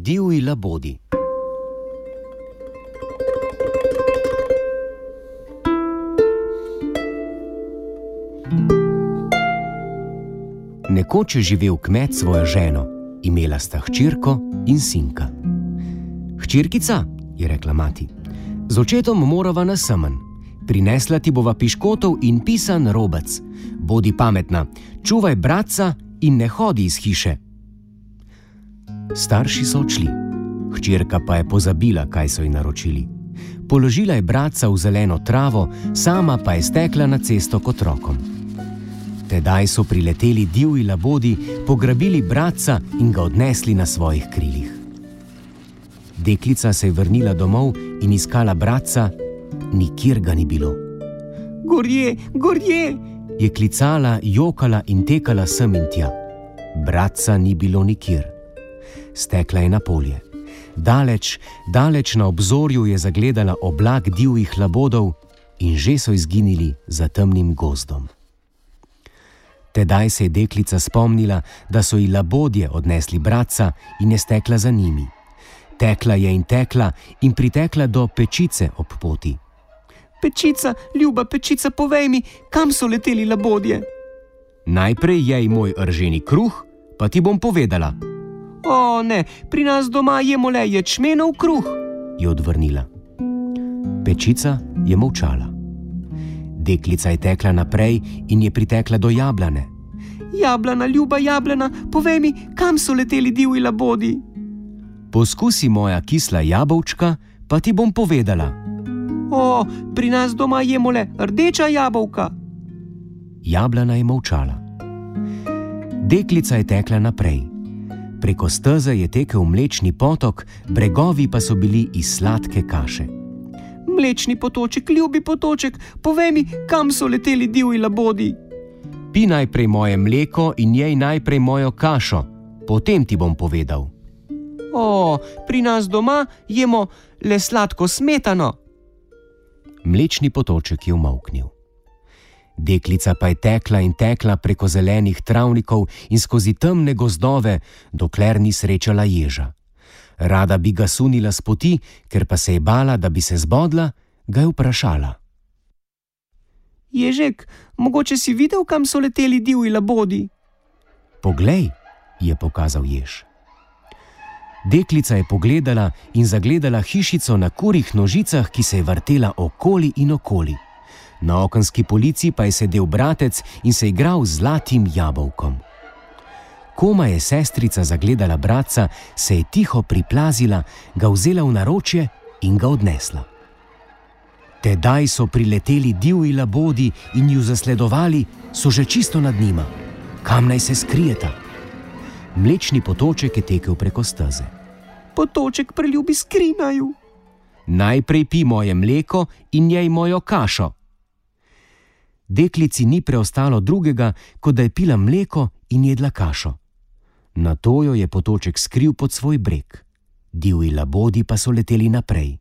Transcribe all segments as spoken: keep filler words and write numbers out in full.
divji labodi. Nekoč je živel kmet s svojo ženo, imela sta hčerko in sinka. Hčerkica, je rekla mati, z očetom morava na semenj. Prinesla ti bova piškotov in pisan robec. Bodi pametna, čuvaj bratca in ne hodi iz hiše. Starši so odšli, hčerka pa je pozabila, kaj so ji naročili. Položila je bratca v zeleno travo, sama pa je stekla na cesto k otrokom. Tedaj so prileteli divji labodi, pograbili bratca in ga odnesli na svojih krilih. Deklica se je vrnila domov in iskala bratca, nikjer ga ni bilo. Gorje, gorje, je klicala, jokala in tekala sem in tja. Bratca ni bilo nikjer. Stekla je na polje. Daleč, daleč na obzorju je zagledala oblak divjih labodov in že so izginili za temnim gozdom. Tedaj se je deklica spomnila, da so ji labodje odnesli bratca in je stekla za njimi. Tekla je in tekla in pritekla do pečice ob poti. Pečica, ljuba pečica, povej mi, kam so leteli labodje? Najprej jej moj rženi kruh, pa ti bom povedala. O ne, pri nas doma jemo le ječmenov kruh, je odvrnila. Pečica je molčala. Deklica je tekla naprej in je pritekla do jablane. Jablana, ljuba jablana, povej mi, kam so leteli divji labodi? Poskusi moja kisla jabolčka, pa ti bom povedala. O, pri nas doma jemo le rdeča jabolka. Jablana je molčala. Deklica je tekla naprej. Preko steze je tekel mlečni potok, bregovi pa so bili iz sladke kaše. Mlečni potoček, ljubi potoček, povej mi, kam so leteli divji labodi? Pi najprej moje mleko in jej najprej mojo kašo, potem ti bom povedal. O, pri nas doma jemo le sladko smetano. Mlečni potoček je umolknil. Deklica pa je tekla in tekla preko zelenih travnikov in skozi temne gozdove, dokler ni srečala ježa. Rada bi ga sunila s poti, ker pa se je bala, da bi se zbodla, ga je vprašala. Ježek, mogoče si videl, kam so leteli divji labodi? Poglej, je pokazal jež. Deklica je pogledala in zagledala hišico na kurjih nožicah, ki se je vrtela okoli in okoli. Na okenski polici pa je sedel bratec in se igral z zlatim jabolkom. Koma je sestrica zagledala bratca, se je tiho priplazila, ga vzela v naročje in ga odnesla. Tedaj so prileteli divji labodi in ju zasledovali, so že čisto nad njima. Kam naj se skrijeta? Mlečni potoček je tekel preko steze. Potoček, preljubi, skrinaju. Najprej pi moje mleko in jej mojo kašo. Deklici ni preostalo drugega, kot da je pila mleko in jedla kašo. Nato jo je potoček skril pod svoj breg. Divji labodi pa so leteli naprej.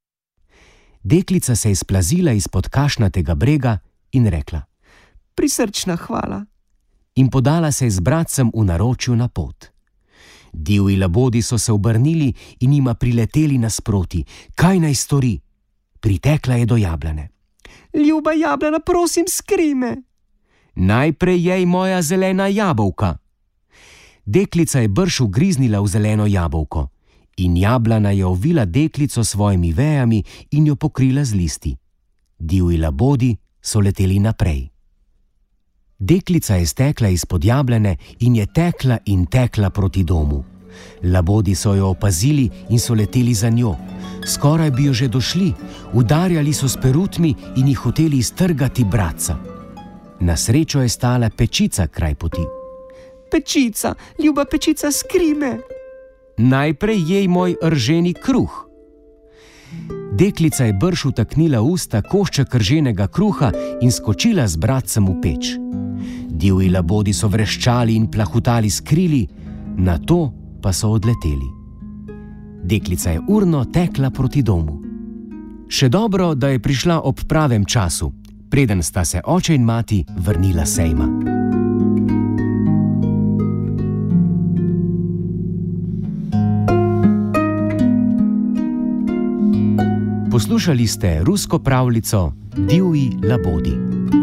Deklica se je splazila izpod kašnatega brega in rekla: Prisrčna hvala. In podala se je z bratcem v naročju na pot. Divji labodi so se obrnili in jima prileteli nasproti. Kaj naj stori? Pritekla je do jablane. Ljuba jablana, prosim, skrij me. Najprej jej moja zelena jabolka. Deklica je brž ugriznila v zeleno jabolko in jablana je ovila deklico s svojimi vejami in jo pokrila z listi. Divji labodi so leteli naprej. Deklica je stekla izpod jablane in je tekla in tekla proti domu. Labodi so jo opazili in so leteli za njo. Skoraj bi jo že došli, udarjali so s perutmi in jih hoteli iztrgati bratca. Na srečo je stala pečica kraj poti. Pečica, ljuba pečica, skrij me. Najprej jej moj rženi kruh. Deklica je brž vtaknila usta košček rženega kruha in skočila z bratcem v peč. Divji labodi so vreščali in plahutali s krili, nato pa so odleteli. Deklica je urno tekla proti domu. Še dobro, da je prišla ob pravem času, preden sta se oče in mati vrnila s sejma. Poslušali ste rusko pravljico Divji labodi.